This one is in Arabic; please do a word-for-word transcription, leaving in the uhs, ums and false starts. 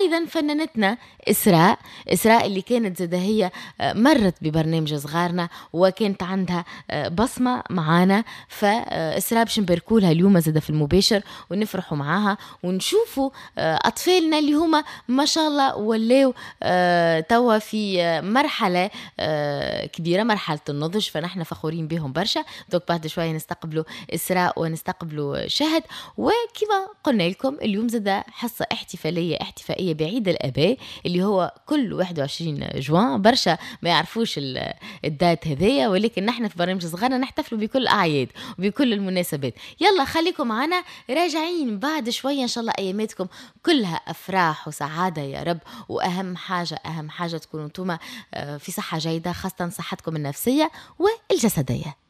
وأيضا فنانتنا إسراء إسراء اللي كانت زاد هي مرت ببرنامج صغارنا وكانت عندها بصمة معانا. فإسراء باش نباركولها اليوم زاد في المباشر ونفرحوا معاها ونشوفوا أطفالنا اللي هما ما شاء الله ولاو توا في مرحلة كبيرة، مرحلة النضج، فنحن فخورين بهم برشا. دوك بعد شوية نستقبلوا إسراء ونستقبلوا شهد. وكما قلنا لكم اليوم زاد حصة احتفالية احتفائية بعيد الآباء اللي هو كل واحد وعشرين جوان. برشا ما يعرفوش الدات هذية، ولكن نحن في برنامج صغارنا نحتفلوا بكل الأعياد وبكل المناسبات. يلا خليكم معنا راجعين بعد شوية إن شاء الله. أياماتكم كلها أفراح وسعادة يا رب، وأهم حاجة أهم حاجة تكونوا انتم في صحة جيدة، خاصة صحتكم النفسية والجسدية.